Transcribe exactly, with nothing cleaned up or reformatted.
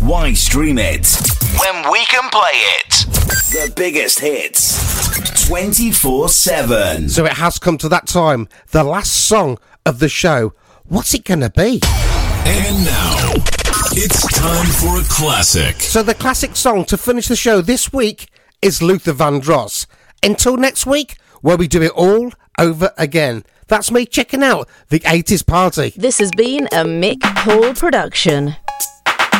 Why stream it when we can play it? The biggest hits, twenty-four seven. So it has come to that time, the last song of the show. What's it gonna be? And now, it's time for a classic. So the classic song to finish the show this week is Luther Vandross. Until next week, where we do it all over again. That's me checking out the eighties party. This has been a Mick Hall production.